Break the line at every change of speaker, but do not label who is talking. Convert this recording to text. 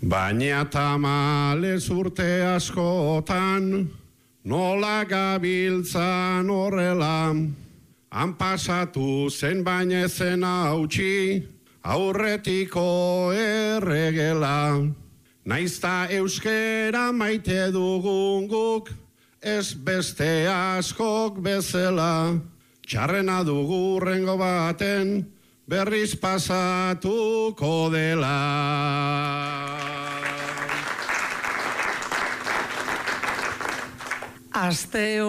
Baina tamalez urte askotan, nola gabiltzan horrela, han pasatu zen baina ezen hautsi, aurretiko erregela. Naizta euskera maite dugun guk, ez beste askok bezala. Txarrena dugu rengo baten, berriz pasatuko dela.
Aste